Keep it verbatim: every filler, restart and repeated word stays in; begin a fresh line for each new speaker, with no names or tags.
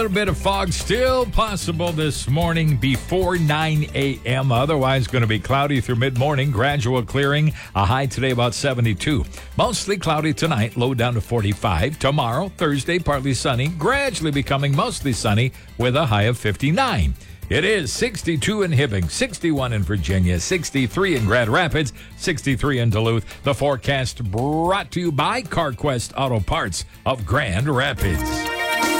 A little bit of fog still possible this morning before nine a.m. Otherwise, going to be cloudy through mid-morning. Gradual clearing. A high today about seventy-two. Mostly cloudy tonight. Low down to forty-five. Tomorrow, Thursday, partly sunny. Gradually becoming mostly sunny with a high of fifty-nine. It is sixty-two in Hibbing, sixty-one in Virginia, sixty-three in Grand Rapids, sixty-three in Duluth. The forecast brought to you by CarQuest Auto Parts of Grand Rapids.